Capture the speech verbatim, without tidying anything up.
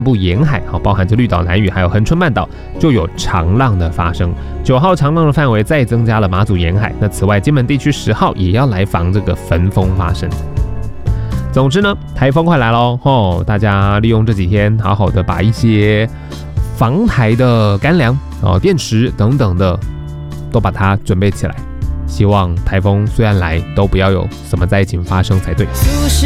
部沿海，包含着绿岛、兰屿还有恒春半岛，就有长浪的发生。九号长浪的范围再增加了马祖沿海。那此外，金门地区十号也要来防这个焚风发生。总之呢，台风快来喽！哦，大家利用这几天，好好的把一些防台的干粮、哦电池等等的，都把它准备起来。希望台风虽然来，都不要有什么灾情发生才对。